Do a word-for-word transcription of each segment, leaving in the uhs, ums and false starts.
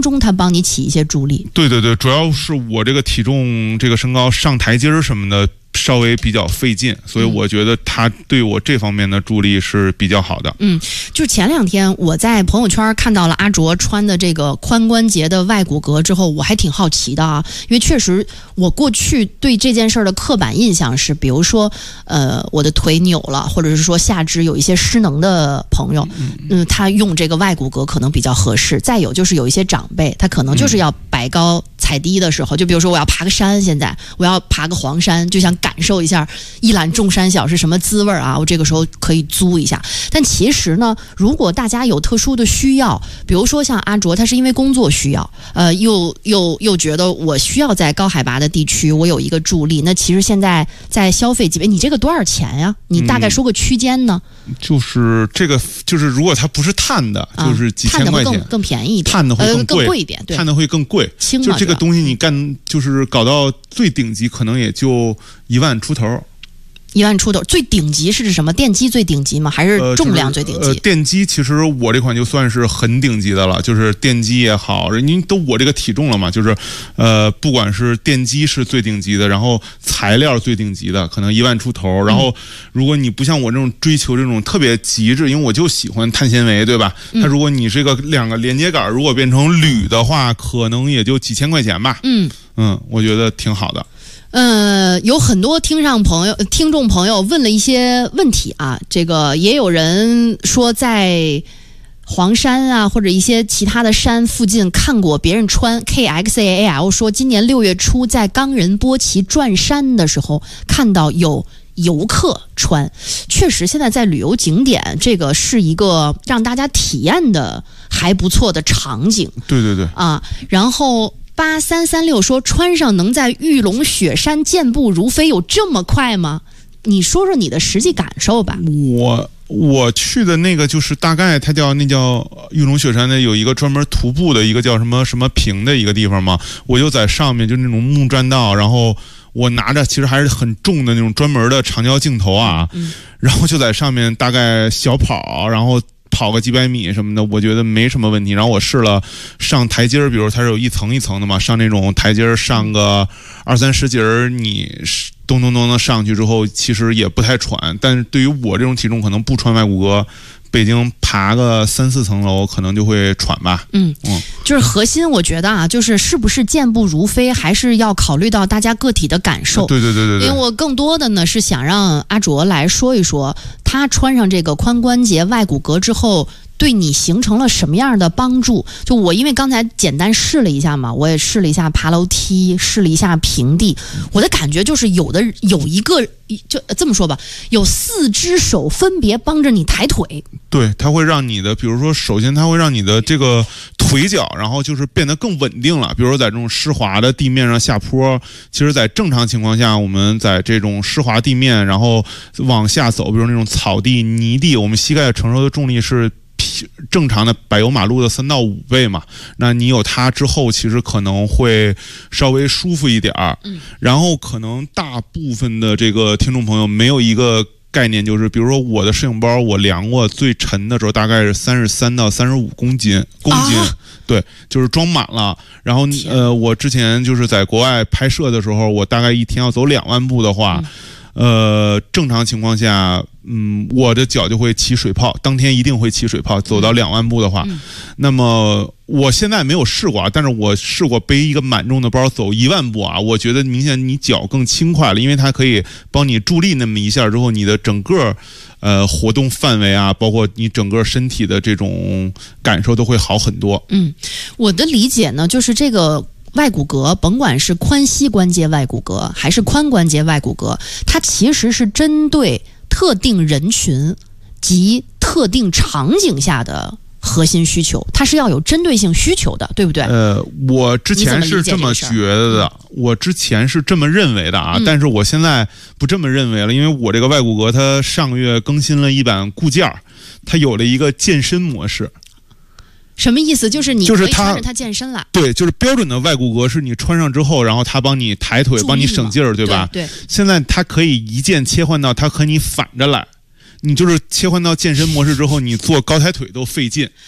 中它帮你起一些助力。 对对对，主要是我这个体重、这个身高上台阶什么的稍微比较费劲，所以我觉得它对我这方面的助力是比较好的。 嗯，就前两天我在朋友圈看到了阿卓穿的这个髋关节的外骨骼之后，我还挺好奇的啊，因为确实我过去对这件事儿的刻板印象是，比如说呃我的腿扭了，或者是说下肢有一些失能的朋友，嗯，他用这个外骨骼可能比较合适。再有就是有一些长辈，他可能就是要摆高踩低的时候，就比如说我要爬个山，现在我要爬个黄山，就想感受一下一览众山小是什么滋味啊，我这个时候可以租一下。但其实呢，如果大家有特殊的需要，比如说像阿卓，他是因为工作需要，呃，又又又觉得我需要在高海拔的地区我有一个助力，那其实现在在消费级别，你这个多少钱呀？你大概说个区间呢？ 嗯、就是这个，就是如果它不是碳的，啊、就是几千块钱， 碳的会更更便宜一点， 碳的会更贵、呃、 更贵一点，对， 碳的会更贵。 轻就这个东西你干，就是搞到最顶级，可能也就一万出头。 一万出头，最顶级是指什么？电机最顶级吗？还是重量最顶级？ 呃，就是呃、电机其实我这款就算是很顶级的了，就是电机也好，人家都我这个体重了嘛，就是呃，不管是电机是最顶级的，然后材料最顶级的，可能一万出头。然后如果你不像我这种追求这种特别极致，因为我就喜欢碳纤维，对吧？嗯、它如果你这个两个连接杆如果变成铝的话，可能也就几千块钱吧。嗯嗯，我觉得挺好的。 呃，有很多听上朋友、听众朋友问了一些问题啊，这个也有人说在黄山啊或者一些其他的山附近看过别人穿 K X A A L 说今年六月初在冈仁波齐转山的时候看到有游客穿，确实现在在旅游景点这个是一个让大家体验的还不错的场景。 对对对啊，然后八三三六说穿上能在玉龙雪山健步如飞，有这么快吗？你说说你的实际感受吧。 我我去的那个就是大概它叫那叫玉龙雪山的有一个专门徒步的一个叫什么什么坪的一个地方嘛，我就在上面就那种木栈道，然后我拿着其实还是很重的那种专门的长焦镜头啊，嗯、然后就在上面大概小跑，然后跑个几百米什么的，我觉得没什么问题。然后我试了上台阶，比如它是有一层一层的嘛，上那种台阶上个二三十节，你咚咚咚的上去之后，其实也不太喘。但是对于我这种体重，可能不穿外骨骼，北京爬个三四层楼可能就会喘吧。嗯嗯， 就是核心我觉得啊，就是是不是健步如飞，还是要考虑到大家个体的感受。 对对对对对。 因为我更多的呢是想让阿卓来说一说，他穿上这个髋关节外骨骼之后，对你形成了什么样的帮助？就我因为刚才简单试了一下嘛，我也试了一下爬楼梯，试了一下平地，我的感觉就是有的有一个就这么说吧，有四只手分别帮着你抬腿。 对，它会让你的，比如说，首先它会让你的这个腿脚，然后就是变得更稳定了。比如说在这种湿滑的地面上下坡，其实在正常情况下，我们在这种湿滑地面，然后往下走，比如那种草地、泥地，我们膝盖承受的重力是正常的柏油马路的三到五倍嘛，那你有它之后，其实可能会稍微舒服一点儿。嗯，然后可能大部分的这个听众朋友没有一个概念，就是比如说我的摄影包，我量过最沉的时候大概是三十三到三十五公斤，公斤，啊、对，就是装满了。然后呃，我之前就是在国外拍摄的时候，我大概一天要走两万步的话。嗯呃，正常情况下，嗯，我的脚就会起水泡，当天一定会起水泡。走到两万步的话，嗯、那么我现在没有试过啊，但是我试过背一个满重的包走一万步啊，我觉得明显你脚更轻快了，因为它可以帮你助力那么一下之后，你的整个呃活动范围啊，包括你整个身体的这种感受都会好很多。 嗯，我的理解呢，就是这个。外骨骼，甭管是髋膝关节外骨骼还是髋关节外骨骼，它其实是针对特定人群及特定场景下的核心需求，它是要有针对性需求的，对不对？ 呃，我之前是这么觉得的，我之前是这么认为的啊，嗯、但是我现在不这么认为了，因为我这个外骨骼它上个月更新了一版固件，它有了一个健身模式。 什么意思？就是你可以穿着它健身了。 对，就是标准的外骨骼是你穿上之后，然后它帮你抬腿，帮你省劲儿，对吧？ 对。对现在它可以一键切换到它和你反着来，你就是切换到健身模式之后，你做高抬腿都费劲。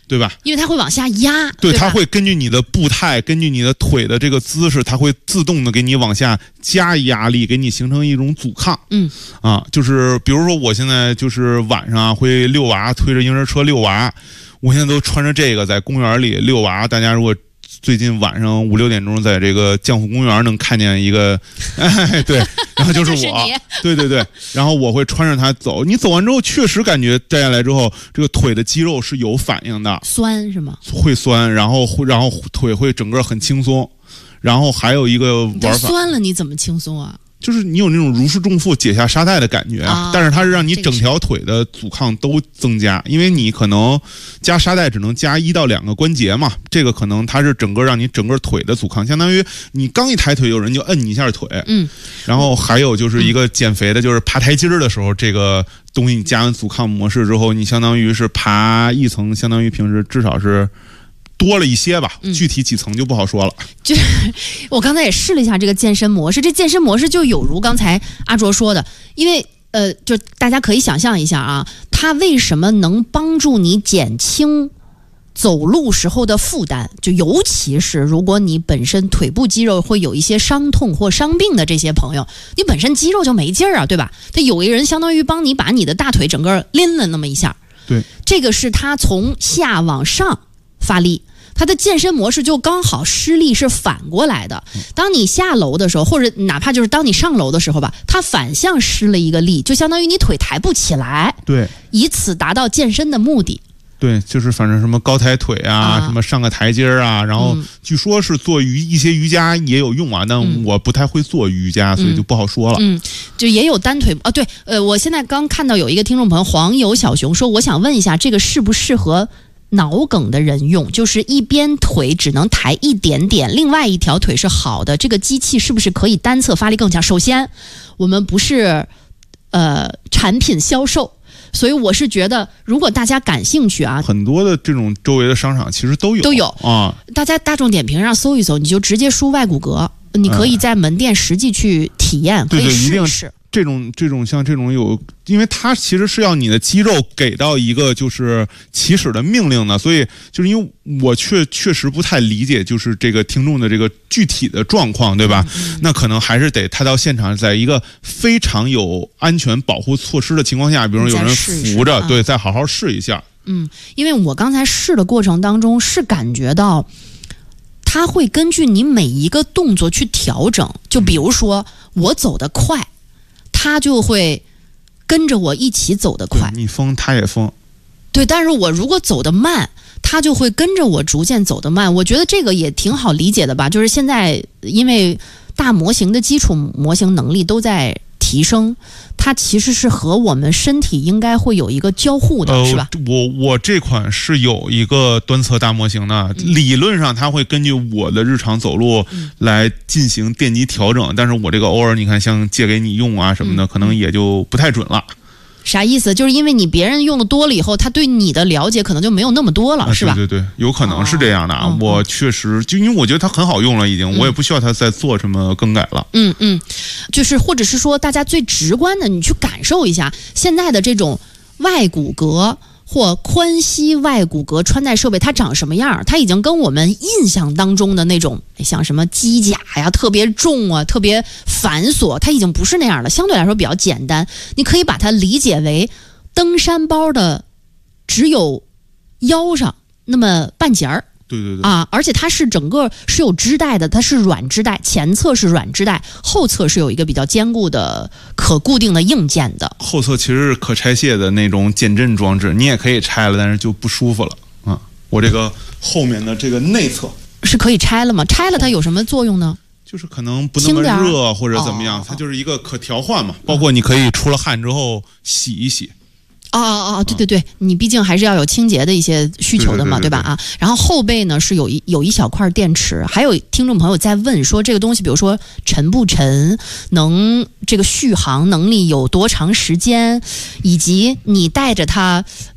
对吧？ 因为它会往下压， 对， 对， 它会根据你的步态，根据你的腿的这个姿势，它会自动的给你往下加压力，给你形成一种阻抗。 嗯， 啊，就是比如说我现在就是晚上啊会遛娃，推着婴儿车遛娃，我现在都穿着这个在公园里遛娃。大家如果最近晚上五六点钟在这个江湖公园能看见一个，哎，对，然后就是我， 是对对对，然后我会穿着它走。你走完之后，确实感觉摘下来之后，这个腿的肌肉是有反应的， 酸是吗？ 会酸，然后然后腿会整个很轻松。然后还有一个玩法， 酸了你怎么轻松啊？ 就是你有那种如释重负、解下沙袋的感觉， 啊、 但是它是让你整条腿的阻抗都增加，因为你可能加沙袋只能加一到两个关节嘛，这个可能它是整个让你整个腿的阻抗，相当于你刚一抬腿，有人就摁你一下腿。 嗯， 然后还有就是一个减肥的，就是爬台阶的时候，这个东西你加完阻抗模式之后，你相当于是爬一层，相当于平时至少是多了一些吧，具体几层就不好说了。 嗯、就是我刚才也试了一下这个健身模式，这健身模式就有如刚才阿卓说的，因为呃，就大家可以想象一下啊，它为什么能帮助你减轻走路时候的负担？就尤其是如果你本身腿部肌肉会有一些伤痛或伤病的这些朋友，你本身肌肉就没劲儿啊，对吧？他有一个人相当于帮你把你的大腿整个拎了那么一下， 对， 这个是他从下往上发力。它的健身模式就刚好施力是反过来的，当你下楼的时候，或者哪怕就是当你上楼的时候吧，它反向施了一个力，就相当于你腿抬不起来， 对， 以此达到健身的目的。 对，就是反正什么高抬腿啊，啊什么上个台阶啊，然后据说是做瑜一些瑜伽也有用啊，但我不太会做瑜伽，嗯、所以就不好说了。 嗯，就也有单腿啊，对，呃，我现在刚看到有一个听众朋友黄油小熊说，我想问一下，这个适不适合脑梗的人用？就是一边腿只能抬一点点，另外一条腿是好的，这个机器是不是可以单侧发力更强？首先，我们不是呃产品销售。所以我是觉得，如果大家感兴趣啊， 很多的这种周围的商场其实都有都有啊。 大家大众点评上搜一搜，你就直接输外骨骼，你可以在门店实际去体验， 嗯、 可以试一试。 这种这种像这种有，因为它其实是要你的肌肉给到一个就是起始的命令的，所以就是因为我确确实不太理解，就是这个听众的这个具体的状况，对吧？嗯、那可能还是得他到现场，在一个非常有安全保护措施的情况下，比如说有人扶着，对，再好好试一下。 嗯，因为我刚才试的过程当中是感觉到，它会根据你每一个动作去调整，就比如说我走得快。他就会跟着我一起走得快， 你疯他也疯， 对。但是我如果走得慢，他就会跟着我逐渐走得慢。我觉得这个也挺好理解的吧，就是现在因为大模型的基础模型能力都在提升，它其实是和我们身体应该会有一个交互的， 呃、 是吧？ 我我这款是有一个端侧大模型的，嗯、理论上它会根据我的日常走路来进行电机调整，嗯、但是我这个偶尔你看像借给你用啊什么的，嗯、可能也就不太准了。 啥意思？就是因为你别人用的多了以后，他对你的了解可能就没有那么多了， 啊、 是吧？ 对对对，有可能是这样的啊。哦、我确实就因为我觉得它很好用了，已经，嗯、我也不需要它再做什么更改了。 嗯嗯，就是或者是说，大家最直观的，你去感受一下现在的这种外骨骼或髋膝外骨骼穿戴设备，它长什么样？它已经跟我们印象当中的那种像什么机甲呀，特别重啊，特别繁琐，它已经不是那样了，相对来说比较简单。你可以把它理解为登山包的只有腰上那么半截儿。 对对对啊！而且它是整个是有织带的，它是软织带，前侧是软织带，后侧是有一个比较坚固的可固定的硬件的。 后侧其实是可拆卸的那种减震装置，你也可以拆了，但是就不舒服了啊！我这个后面的这个内侧是可以拆了吗？拆了它有什么作用呢？ 就是可能不那么热或者怎么样，它就是一个可调换嘛。包括你可以出了汗之后洗一洗。 哦哦哦，对对对，你毕竟还是要有清洁的一些需求的嘛， 对, 对, 对, 对, 对吧？啊，然后后背呢是有一有一小块电池，还有听众朋友在问说这个东西，比如说沉不沉，能这个续航能力有多长时间，以及你带着它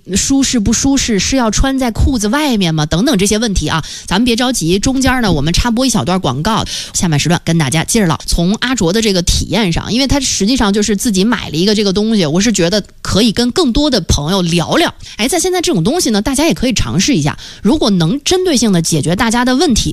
舒适不舒适，是要穿在裤子外面吗？等等这些问题啊，咱们别着急，中间呢我们插播一小段广告，下半时段跟大家接着唠。从阿卓的这个体验上，因为他实际上就是自己买了一个这个东西，我是觉得可以跟更多的朋友聊聊。哎，在现在这种东西呢，大家也可以尝试一下，如果能针对性的解决大家的问题，